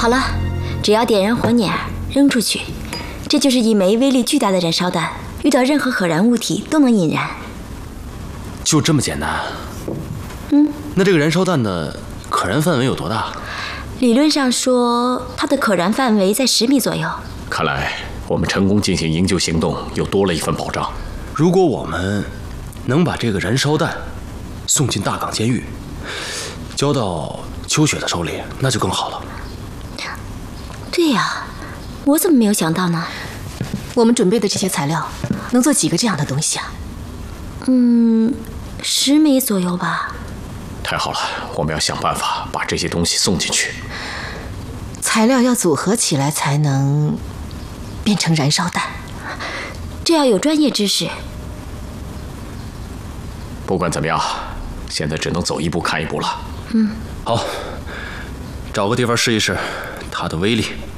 好了，只要点燃火捻扔出去，这就是一枚威力巨大的燃烧弹，遇到任何可燃物体都能引燃。 就这么简单？那这个燃烧弹的可燃范围有多大？ 理论上说，它的可燃范围在10米左右。 看来我们成功进行营救行动，又多了一份保障。 如果我们能把这个燃烧弹送进大港监狱，交到秋雪的手里，那就更好了。 对呀，我怎么没有想到呢？ 我们准备的这些材料能做几个这样的东西啊 ？10枚左右吧。 太好了，我们要想办法把这些东西送进去。 材料要组合起来才能变成燃烧弹， 这要有专业知识。 不管怎么样，现在只能走一步看一步了。 好，找个地方试一试它的威力。